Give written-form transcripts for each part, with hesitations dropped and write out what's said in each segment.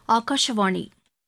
ஆகாஷவாணி.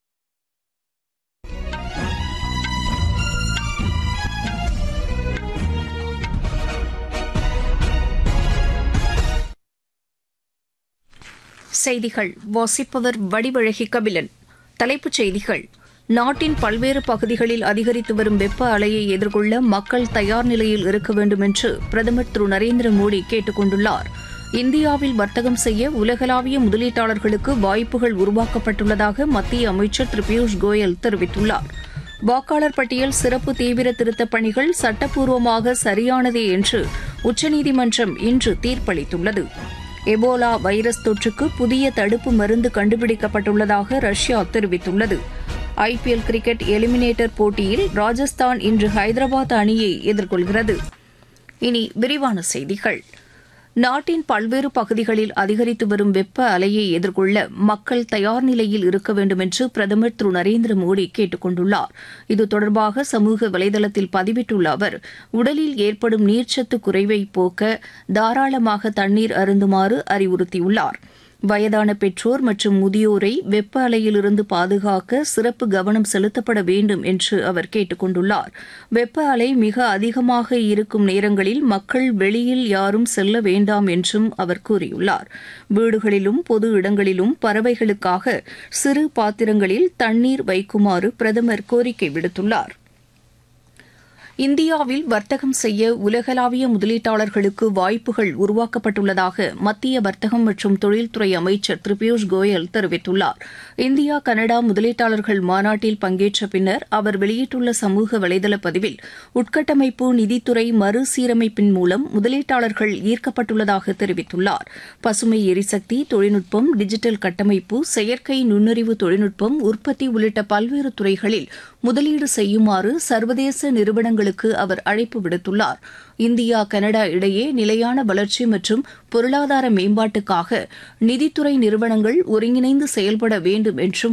செய்திகள் வாசிப்பவர் வடிவழகி கபிலன். தலைப்புச் செய்திகள்: நாட்டின் பல்வேறு பகுதிகளில் அதிகரித்து வரும் வெப்ப அலையை எதிர்கொள்ள மக்கள் தயார் நிலையில் இருக்க வேண்டும் என்று பிரதமர் திரு நரேந்திர மோடி கேட்டுக் கொண்டுள்ளார். இந்தியாவில் வர்த்தகம் செய்ய உலகளாவிய முதலீட்டாளர்களுக்கு வாய்ப்புகள் உருவாக்கப்பட்டுள்ளதாக மத்திய அமைச்சர் திரு பியூஷ் கோயல் தெரிவித்துள்ளார். வாக்காளர் பட்டியல் சிறப்பு தீவிர திருத்தப் பணிகள் சட்டப்பூர்வமாக சரியானதே என்று உச்சநீதிமன்றம் இன்று தீர்ப்பளித்துள்ளது. எபோலா வைரஸ் தொற்றுக்கு புதிய தடுப்பு மருந்து கண்டுபிடிக்கப்பட்டுள்ளதாக ரஷ்யா தெரிவித்துள்ளது. IPL கிரிக்கெட் எலிமினேட்டர் போட்டியில் ராஜஸ்தான் இன்று ஹைதராபாத் அணியை எதிர்கொள்கிறது. இனி விரிவான செய்திகள். நாட்டின் பல்வேறு பகுதிகளில் அதிகரித்து வரும் வெப்ப அலையை எதிர்கொள்ள மக்கள் தயார் நிலையில் இருக்க வேண்டும் என்று பிரதமர் திரு நரேந்திர மோடி கேட்டுக் கொண்டுள்ளார். இது தொடர்பாக சமூக வலைதளத்தில் பதிவிட்டுள்ள அவர், உடலில் ஏற்படும் நீர்ச்சத்து குறைவை போக்க தாராளமாக தண்ணீர் அருந்துமாறு அறிவுறுத்தியுள்ளார். வயதான பெற்றோர் மற்றும் முதியோரை வெப்ப அலையிலிருந்து பாதுகாக்க சிறப்பு கவனம் செலுத்தப்பட வேண்டும் என்று அவர் கேட்டுக் கொண்டுள்ளார். வெப்ப அலை மிக அதிகமாக இருக்கும் நேரங்களில் மக்கள் வெளியில் யாரும் செல்ல வேண்டாம் என்றும் அவர் கூறியுள்ளார். வீடுகளிலும் பொது இடங்களிலும் பறவைகளுக்காக சிறு பாத்திரங்களில் தண்ணீர் வைக்குமாறு பிரதமர் கோரிக்கை விடுத்துள்ளார். இந்தியாவில் வர்த்தகம் செய்ய உலகளாவிய முதலீட்டாளர்களுக்கு வாய்ப்புகள் உருவாக்கப்பட்டுள்ளதாக மத்திய வர்த்தகம் மற்றும் தொழில்துறை அமைச்சர் திரு பியூஷ் கோயல் தெரிவித்துள்ளார். இந்தியா கனடா முதலீட்டாளர்கள் மாநாட்டில் பங்கேற்ற பின்னர் அவர் வெளியிட்டுள்ள சமூக வலைதள பதிவில், உட்கட்டமைப்பு நிதித்துறை மறுசீரமைப்பின் மூலம் முதலீட்டாளர்கள் ஈர்க்கப்பட்டுள்ளதாக தெரிவித்துள்ளார். பசுமை எரிசக்தி தொழில்நுட்பம், டிஜிட்டல் கட்டமைப்பு, செயற்கை நுண்ணறிவு தொழில்நுட்பம், உற்பத்தி உள்ளிட்ட பல்வேறு துறைகளில் முதலீடு செய்யுமாறு சர்வதேச நிறுவனங்களுக்கு அவர் அழைப்பு விடுத்துள்ளார். இந்தியா கனடா இடையே நிலையான வளர்ச்சி மற்றும் பொருளாதார மேம்பாட்டுக்காக நிதித்துறை நிறுவனங்கள் ஒருங்கிணைந்து செயல்பட வேண்டும் என்றும்